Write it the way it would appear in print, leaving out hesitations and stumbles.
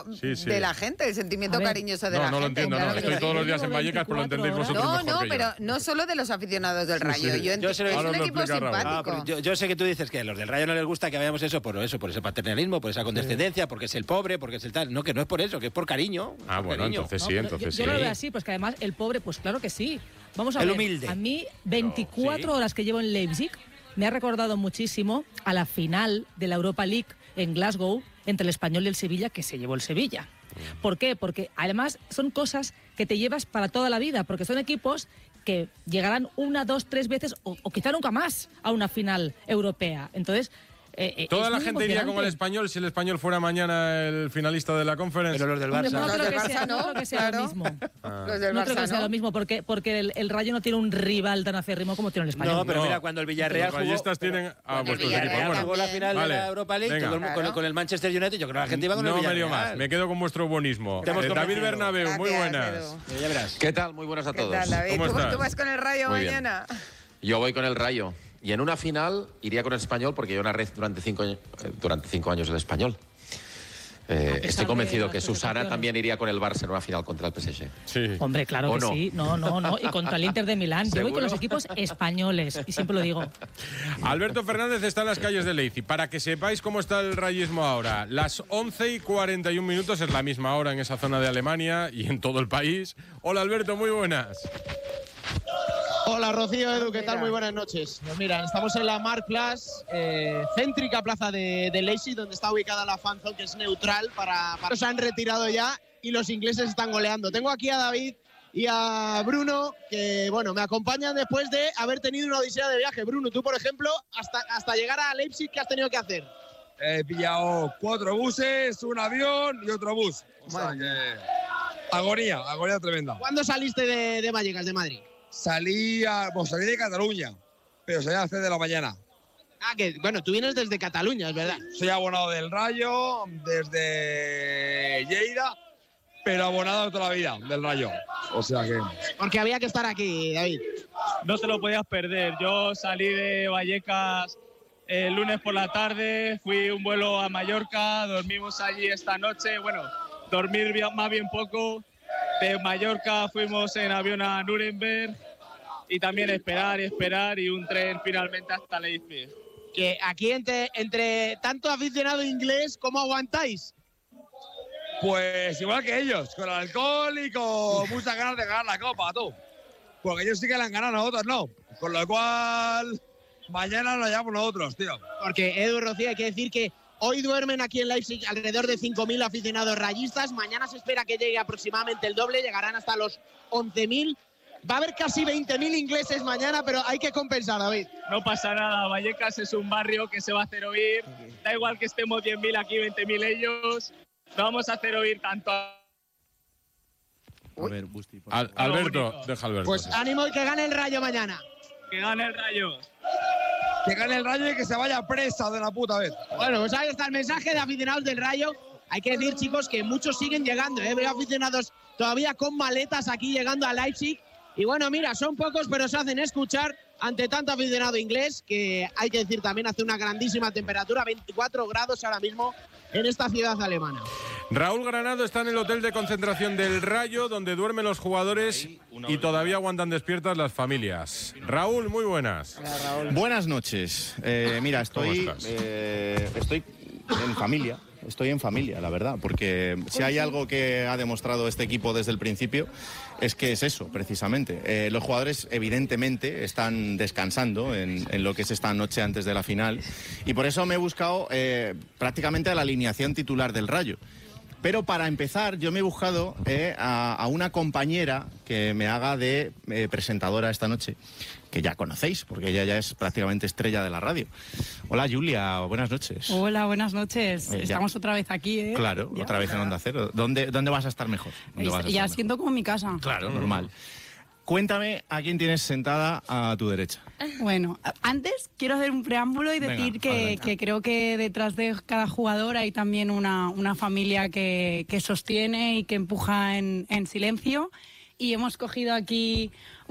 de la gente, el sentimiento cariñoso de la gente. No lo entiendo, claro, no. Estoy todos los días en Vallecas, pero lo entendéis vosotros mejor que yo. Pero no solo de los aficionados del Rayo. Es un equipo simpático. Yo sé que tú dices que a los del Rayo no les gusta que vayamos por ese paternalismo, por esa condescendencia, porque es el pobre, porque es el tal. No, que no es por eso, que es por cariño. Entonces sí, Yo lo veo así, pues que además el pobre, pues claro que sí. Vamos a ver, humilde. A mí 24 horas que llevo en Leipzig me ha recordado muchísimo a la final de la Europa League en Glasgow entre el Español y el Sevilla, que se llevó el Sevilla. ¿Por qué? Porque además son cosas que te llevas para toda la vida, porque son equipos que llegarán 1, 2, 3 veces o quizá nunca más a una final europea. Entonces, toda la gente iría con el Español si el Español fuera mañana el finalista de la Conference. Pero los del Barça. No creo que sea lo mismo. Los del Barça, no creo que sea lo mismo, porque el Rayo no tiene un rival tan acérrimo como tiene el Español. No, pero mira, cuando el Villarreal los rayistas tienen a vuestros equipos. Jugó la final de la Europa League con el Manchester United, yo creo que la gente iba con el Villarreal. No me dio más, me quedo con vuestro buenismo. David Bernabéu, muy buenas. Ya verás. ¿Qué tal? Muy buenas a todos. ¿Qué tal, David? ¿Cómo estás? ¿Tú vas con el Rayo Muy mañana? Yo voy con el Rayo. Y en una final iría con el Español porque yo narré durante 5 años el Español. Estoy convencido que Susana también iría con el Barça en una final contra el PSG. Sí. Hombre, claro que no? Sí. No. Y contra el Inter de Milán. Yo voy con los equipos españoles. Y siempre lo digo. Alberto Fernández está en las calles de Leipzig. Para que sepáis cómo está el rayismo ahora. Las 11:41 es la misma hora en esa zona de Alemania y en todo el país. Hola, Alberto, muy buenas. Hola Rocío, Edu, ¿qué tal? Muy buenas noches. Pues mira, estamos en la Marktplatz, céntrica plaza de Leipzig, donde está ubicada la fanzone, que es neutral, para se han retirado ya y los ingleses están goleando. Tengo aquí a David y a Bruno, que bueno, me acompañan después de haber tenido una odisea de viaje. Bruno, tú por ejemplo, hasta llegar a Leipzig, ¿qué has tenido que hacer? He pillado 4 buses, un avión y otro bus. O sea que agonía tremenda. ¿Cuándo saliste de Vallecas, de Madrid? Salí de Cataluña, pero salí a las 3 de la mañana. Que bueno, tú vienes desde Cataluña, es verdad. Soy abonado del Rayo, desde Lleida, pero abonado toda la vida del Rayo. O sea que... Porque había que estar aquí, David. No te lo podías perder. Yo salí de Vallecas el lunes por la tarde, fui un vuelo a Mallorca, dormimos allí esta noche. Bueno, dormir más bien poco. De Mallorca fuimos en avión a Nuremberg y también esperar y un tren finalmente hasta Leipzig. Que aquí entre tanto aficionado inglés, ¿cómo aguantáis? Pues igual que ellos, con alcohol y con muchas ganas de ganar la copa, tú. Porque ellos sí que la han ganado, nosotros no. Con lo cual, mañana nos llevamos nosotros, tío. Porque Edu, Rocío, hay que decir que hoy duermen aquí en Leipzig alrededor de 5.000 aficionados rayistas. Mañana se espera que llegue aproximadamente el doble, llegarán hasta los 11.000. Va a haber casi 20.000 ingleses mañana, pero hay que compensar, David. No pasa nada, Vallecas es un barrio que se va a hacer oír. Da igual que estemos 10.000 aquí, 20.000 ellos. No vamos a hacer oír tanto a... A ver, Busti, Alberto, deja Alberto. Pues ánimo y que gane el Rayo mañana. Que gane el Rayo. Que gane el Rayo y que se vaya presa de la puta vez. Bueno, pues ahí está el mensaje de aficionados del Rayo. Hay que decir, chicos, que muchos siguen llegando. Veo aficionados todavía con maletas aquí llegando a Leipzig. Y bueno, mira, son pocos, pero se hacen escuchar ante tanto aficionado inglés, que hay que decir también hace una grandísima temperatura, 24 grados ahora mismo en esta ciudad alemana. Raúl Granado está en el hotel de concentración del Rayo, donde duermen los jugadores y todavía aguantan despiertas las familias. Raúl, muy buenas. Hola, Raúl. Buenas noches. Mira, estoy en familia. Estoy en familia, la verdad, porque si hay algo que ha demostrado este equipo desde el principio es que es eso, precisamente. Los jugadores, evidentemente, están descansando en lo que es esta noche antes de la final y por eso me he buscado prácticamente a la alineación titular del Rayo. Pero para empezar, yo me he buscado a una compañera que me haga de presentadora esta noche, que ya conocéis, porque ella ya es prácticamente estrella de la radio. Hola, Julia, buenas noches. Hola, buenas noches. Estamos otra vez aquí, ¿eh? Claro, ya. Otra vez en Onda Cero. ¿Dónde vas a estar mejor? Ya siento como mi casa. Claro, normal. Cuéntame a quién tienes sentada a tu derecha. Bueno, antes quiero hacer un preámbulo y decir que creo que detrás de cada jugador hay también una familia que sostiene y que empuja en silencio. Y hemos cogido aquí